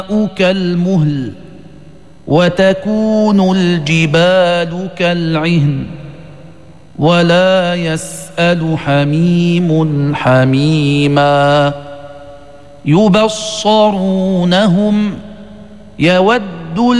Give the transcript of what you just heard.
كالمهل وتكون الجبال كالعهن ولا يسأل حميم حميما يبصرونهم يود